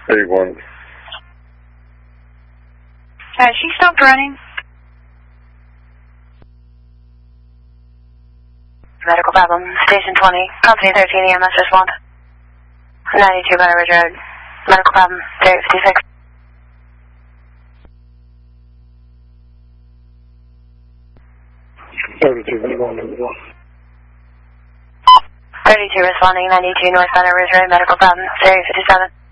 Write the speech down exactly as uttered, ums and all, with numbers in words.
thirty-one. Has she stopped running? Medical problem, Station twenty, Company thirteen, E M S respond. ninety-two Battle Ridge Road, medical problem, Area fifty-six. thirty-two responding. thirty-two responding, ninety-two North Battle Ridge Road, medical problem, Area fifty-seven.